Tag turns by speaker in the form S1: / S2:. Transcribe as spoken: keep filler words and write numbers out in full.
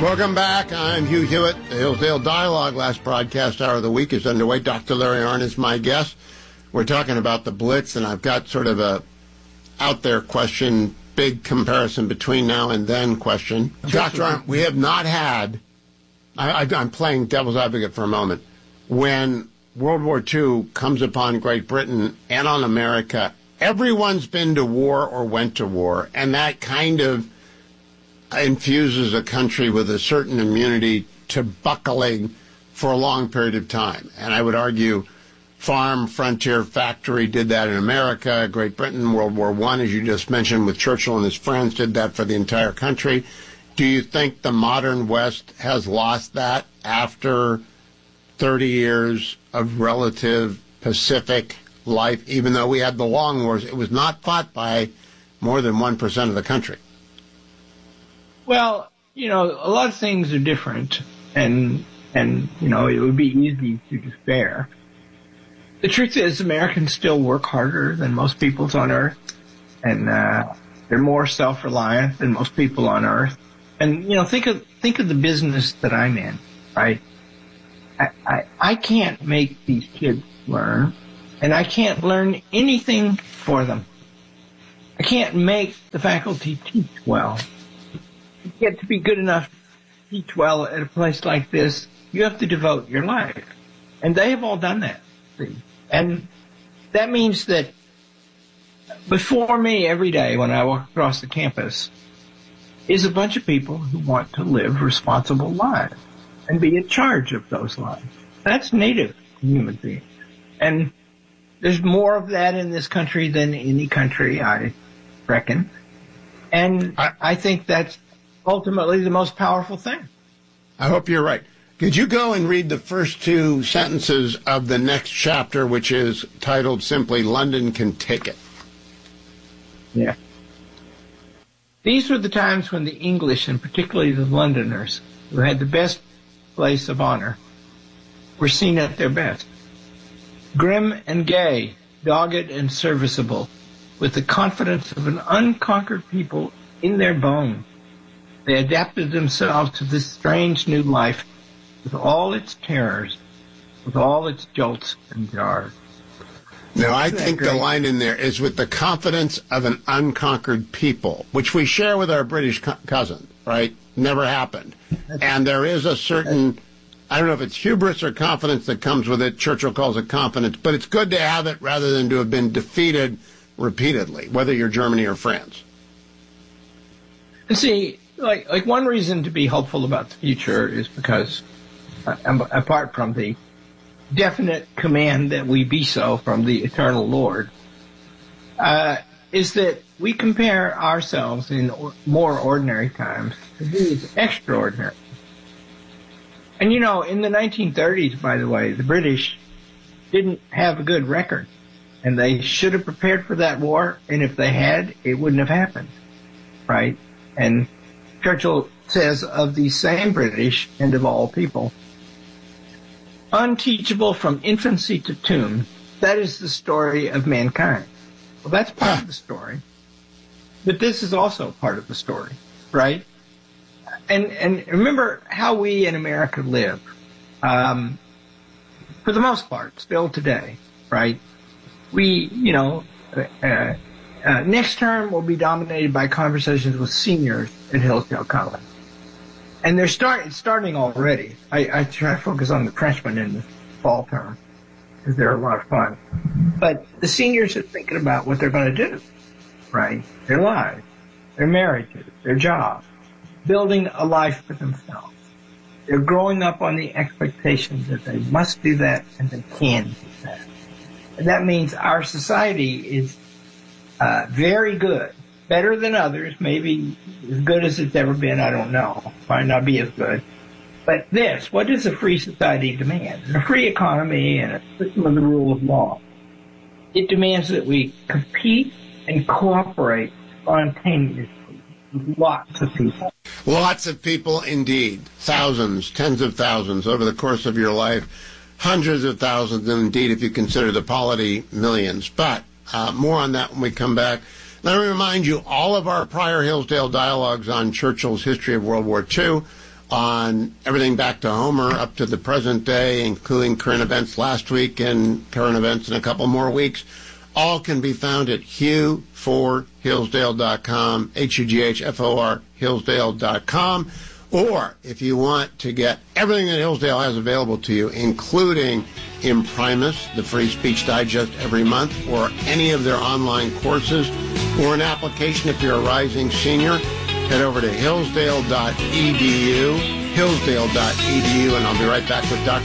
S1: Welcome back. I'm Hugh Hewitt. The Hillsdale Dialogue, last broadcast hour of the week, is underway. Doctor Larry Arnn is my guest. We're talking about the Blitz, and I've got sort of a out-there question, big comparison between now and then question. Doctor Arnn, we have not had, I, I, I'm playing devil's advocate for a moment, when World War Two comes upon Great Britain and on America, everyone's been to war or went to war, and that kind of infuses a country with a certain immunity to buckling for a long period of time. And I would argue farm, frontier, factory did that in America. Great Britain, World War One, as you just mentioned, with Churchill and his friends, did that for the entire country. Do you think the modern West has lost that after thirty years of relative Pacific life? Even though we had the long wars, it was not fought by more than one percent of the country.
S2: Well, you know, a lot of things are different, and, and you know, it would be easy to despair. The truth is, Americans still work harder than most peoples on Earth, and uh, they're more self-reliant than most people on Earth. And, you know, think of think of the business that I'm in, right? I, I, I can't make these kids learn, and I can't learn anything for them. I can't make the faculty teach well. To get to be good enough to teach well at a place like this, you have to devote your life. And they have all done that. See? And that means that before me every day when I walk across the campus is a bunch of people who want to live responsible lives and be in charge of those lives. That's native to human beings. And there's more of that in this country than any country, I reckon. And I, I think that's ultimately the most powerful thing.
S1: I hope you're right. Could you go and read the first two sentences of the next chapter, which is titled simply, London Can Take It?
S2: Yeah. These were the times when the English, and particularly the Londoners, who had the best place of honor, were seen at their best. Grim and gay, dogged and serviceable, with the confidence of an unconquered people in their bones. They adapted themselves to this strange new life with all its terrors, with all its jolts and jars.
S1: Now, I think the line in there is with the confidence of an unconquered people, which we share with our British co- cousin, right? Never happened. And there is a certain, I don't know if it's hubris or confidence that comes with it. Churchill calls it confidence, but it's good to have it rather than to have been defeated repeatedly, whether you're Germany or France.
S2: See, like, like one reason to be hopeful about the future is because, uh, apart from the definite command that we be so from the eternal Lord, uh, is that we compare ourselves in or, more ordinary times to these extraordinary. And, you know, in the nineteen thirties, by the way, the British didn't have a good record, and they should have prepared for that war, and if they had, it wouldn't have happened, right? And Churchill says of the same British, and of all people, unteachable from infancy to tomb, that is the story of mankind. Well, that's part of the story. But this is also part of the story, right? And and remember how we in America live, um, for the most part, still today, right? We, you know, uh, uh, next term will be dominated by conversations with seniors at Hillsdale College. And they're start, starting already. I, I try to focus on the freshmen in the fall term because they're a lot of fun. But the seniors are thinking about what they're going to do, right? Their lives, their marriages, their jobs, building a life for themselves. They're growing up on the expectation that they must do that and they can do that. And that means our society is uh, very good. Better than others, maybe as good as it's ever been, I don't know. Might not be as good. But this, what does a free society demand? A free economy and a system of the rule of law. It demands that we compete and cooperate spontaneously with lots of people.
S1: Lots of people indeed. Thousands, tens of thousands over the course of your life. Hundreds of thousands, and indeed, if you consider the polity, millions. But uh, more on that when we come back. Let me remind you, all of our prior Hillsdale dialogues on Churchill's history of World War Two on everything back to Homer up to the present day, including current events last week and current events in a couple more weeks. All can be found at hugh for hillsdale dot com, H U G H F O R, hillsdale dot com. Or if you want to get everything that Hillsdale has available to you, including Imprimis, the Free Speech Digest every month, or any of their online courses, or an application if you're a rising senior, head over to hillsdale dot e d u, hillsdale dot e d u, and I'll be right back with Doctor